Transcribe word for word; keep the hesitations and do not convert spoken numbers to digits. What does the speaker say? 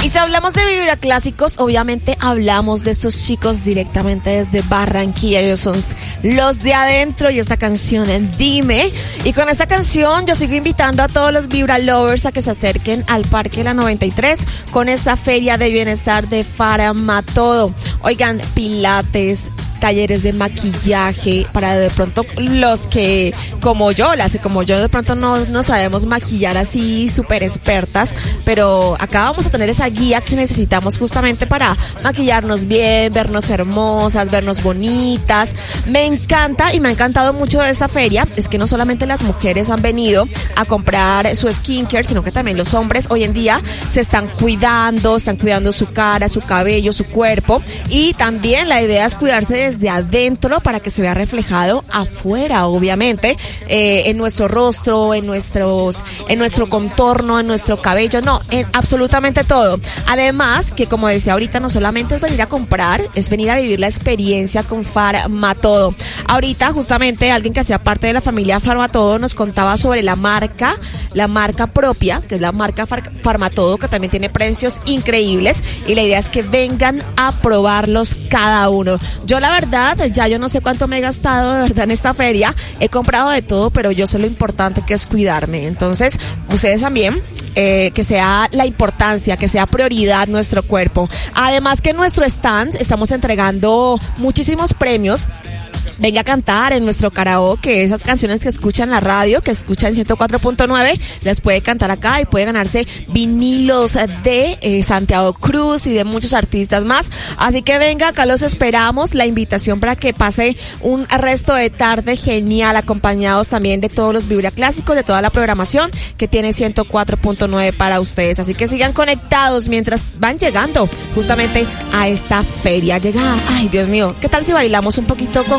si hablamos de Vibra Clásicos, obviamente hablamos de estos chicos directamente desde Barranquilla. Ellos son los de adentro y esta canción en Dime. Y con esta canción yo sigo invitando a todos los Vibra Lovers a que se acerquen al Parque La noventa y tres con esta feria de bienestar de Faramatodo. Oigan, pilates, talleres de maquillaje para de pronto los que como yo, las como yo de pronto no, no sabemos maquillar así súper expertas, pero acá vamos a tener esa guía que necesitamos justamente para maquillarnos bien, vernos hermosas, vernos bonitas. Me encanta y me ha encantado mucho de esta feria, es que no solamente las mujeres han venido a comprar su skincare, sino que también los hombres hoy en día se están cuidando, están cuidando su cara, su cabello, su cuerpo, y también la idea es cuidarse de desde adentro para que se vea reflejado afuera, obviamente, eh, en nuestro rostro, en nuestros, en nuestro contorno, en nuestro cabello, no, en absolutamente todo. Además, que como decía ahorita, no solamente es venir a comprar, es venir a vivir la experiencia con Faramatodo. Ahorita, justamente, alguien que hacía parte de la familia Faramatodo nos contaba sobre la marca, la marca propia, que es la marca Far- Faramatodo, que también tiene precios increíbles, y la idea es que vengan a probarlos cada uno. Yo la verdad verdad, ya yo no sé cuánto me he gastado de verdad en esta feria, he comprado de todo, pero yo sé lo importante que es cuidarme. Entonces, ustedes también, eh, que sea la importancia, que sea prioridad nuestro cuerpo. Además que en nuestro stand estamos entregando muchísimos premios. Venga a cantar en nuestro karaoke, esas canciones que escuchan en la radio, que escuchan ciento cuatro punto nueve, las puede cantar acá y puede ganarse vinilos de eh, Santiago Cruz y de muchos artistas más. Así que venga, acá los esperamos, la invitación para que pase un resto de tarde genial, acompañados también de todos los Vibra Clásicos, de toda la programación que tiene ciento cuatro punto nueve para ustedes. Así que sigan conectados mientras van llegando justamente a esta feria. Llega, ay Dios mío, ¿qué tal si bailamos un poquito con